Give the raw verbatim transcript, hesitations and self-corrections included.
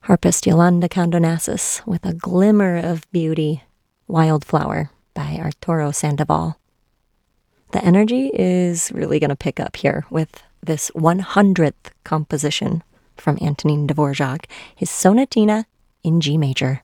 Harpist Yolanda Condonassus with A Glimmer of Beauty, Wildflower by Arturo Sandoval. The energy is really going to pick up here with this one hundredth composition from Antonin Dvorak, his Sonatina in G major.